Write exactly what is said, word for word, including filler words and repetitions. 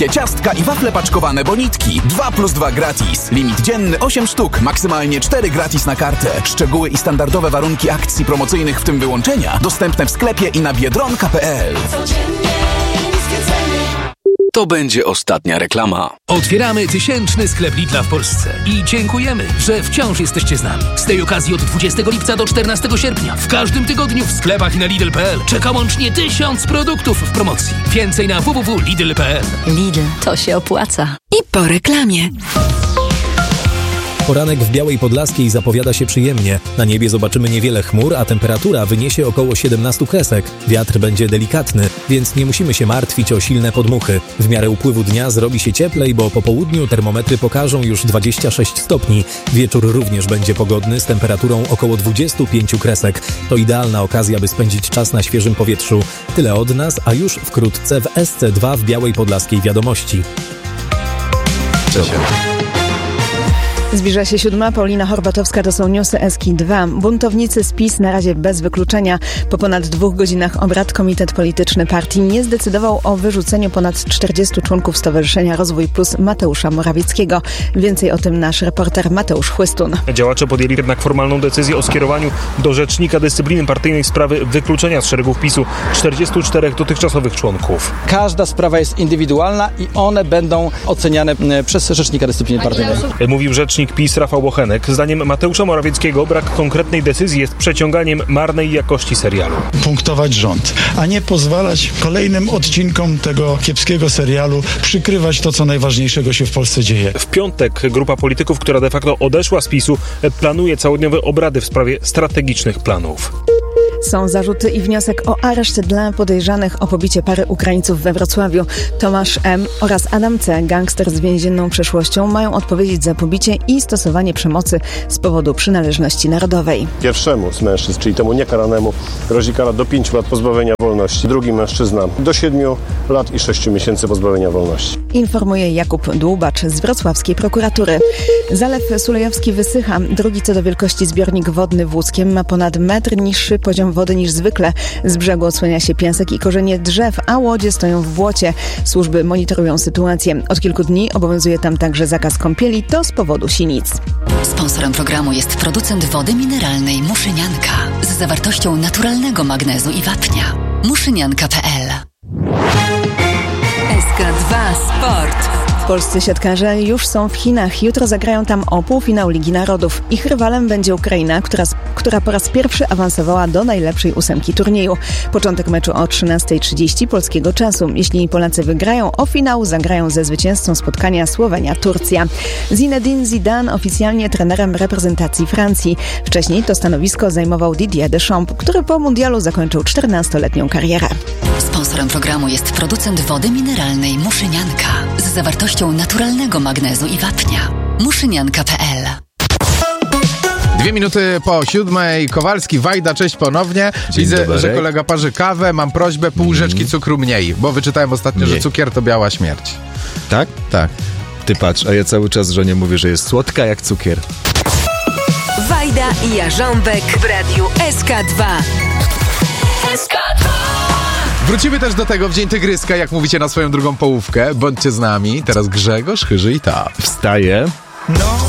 Ciastka i wafle paczkowane Bonitki. dwa plus dwa gratis. Limit dzienny osiem sztuk. Maksymalnie cztery gratis na kartę. Szczegóły i standardowe warunki akcji promocyjnych, w tym wyłączenia, dostępne w sklepie i na biedronka kropka pe el. To będzie ostatnia reklama. Otwieramy tysięczny sklep Lidla w Polsce i dziękujemy, że wciąż jesteście z nami. Z tej okazji od dwudziestego lipca do czternastego sierpnia w każdym tygodniu w sklepach i na Lidl kropka pe el czeka łącznie tysiąc produktów w promocji. Więcej na w w w kropka lidl kropka pe el. Lidl, to się opłaca. I po reklamie. Poranek w Białej Podlaskiej zapowiada się przyjemnie. Na niebie zobaczymy niewiele chmur, a temperatura wyniesie około siedemnaście kresek. Wiatr będzie delikatny, więc nie musimy się martwić o silne podmuchy. W miarę upływu dnia zrobi się cieplej, bo po południu termometry pokażą już dwadzieścia sześć stopni. Wieczór również będzie pogodny z temperaturą około dwadzieścia pięć kresek. To idealna okazja, by spędzić czas na świeżym powietrzu. Tyle od nas, a już wkrótce w es ce dwa w Białej Podlaskiej Wiadomości. Cześć. Zbliża się siódma. Paulina Horbatowska, to są newsy es ki dwa. Buntownicy z PiS na razie bez wykluczenia. Po ponad dwóch godzinach obrad Komitet Polityczny Partii nie zdecydował o wyrzuceniu ponad czterdziestu członków Stowarzyszenia Rozwój Plus Mateusza Morawieckiego. Więcej o tym nasz reporter Mateusz Chłystun. Działacze podjęli jednak formalną decyzję o skierowaniu do Rzecznika Dyscypliny Partyjnej sprawy wykluczenia z szeregów PiSu czterdziestu czterech dotychczasowych członków. Każda sprawa jest indywidualna i one będą oceniane przez Rzecznika Dyscypliny Partyjnej. Mówił rzecznik PiS Rafał Bochenek. Zdaniem Mateusza Morawieckiego brak konkretnej decyzji jest przeciąganiem marnej jakości serialu. Punktować rząd, a nie pozwalać kolejnym odcinkom tego kiepskiego serialu przykrywać to, co najważniejszego się w Polsce dzieje. W piątek grupa polityków, która de facto odeszła z PiSu, planuje całodniowe obrady w sprawie strategicznych planów. Są zarzuty i wniosek o areszt dla podejrzanych o pobicie pary Ukraińców we Wrocławiu. Tomasz M. oraz Adam C., gangster z więzienną przeszłością, mają odpowiedzieć za pobicie i stosowanie przemocy z powodu przynależności narodowej. Pierwszemu z mężczyzn, czyli temu niekaranemu, grozi kara do pięciu lat pozbawienia wolności. Drugi mężczyzna do siedmiu lat i sześciu miesięcy pozbawienia wolności. Informuje Jakub Dłubacz z wrocławskiej prokuratury. Zalew Sulejowski wysycha. Drugi co do wielkości zbiornik wodny w Łódzkiem ma ponad metr niższy poziom wody niż zwykle. Z brzegu odsłania się piasek i korzenie drzew, a łodzie stoją w błocie. Służby monitorują sytuację. Od kilku dni obowiązuje tam także zakaz kąpieli, to z powodu sinic. Sponsorem programu jest producent wody mineralnej Muszynianka z zawartością naturalnego magnezu i wapnia. muszynianka kropka pe el. es ka dwa Sport. Polscy siatkarze już są w Chinach. Jutro zagrają tam o półfinał Ligi Narodów. Ich rywalem będzie Ukraina, która, która po raz pierwszy awansowała do najlepszej ósemki turnieju. Początek meczu o trzynasta trzydzieści polskiego czasu. Jeśli Polacy wygrają, o finał zagrają ze zwycięzcą spotkania Słowenia-Turcja. Zinedine Zidane oficjalnie trenerem reprezentacji Francji. Wcześniej to stanowisko zajmował Didier Deschamps, który po mundialu zakończył czternastoletnią karierę. Sponsorem programu jest producent wody mineralnej Muszynianka z zawartością naturalnego magnezu i wapnia. muszynianka kropka pe el. Dwie minuty po siódmej. Kowalski, Wajda, cześć ponownie. Dzień Widzę, dobry. że kolega parzy kawę. Mam prośbę, pół łyżeczki cukru mniej, bo wyczytałem ostatnio, Nie. że cukier to biała śmierć. Tak? Tak. Ty patrz, a ja cały czas żonie mówię, że jest słodka jak cukier. Wajda i Jarząbek w radiu es ka dwa. es ka dwa. Wrócimy też do tego w Dzień Tygryska, jak mówicie na swoją drugą połówkę. Bądźcie z nami. Teraz Grzegorz Chyży i ta. Wstaję. No.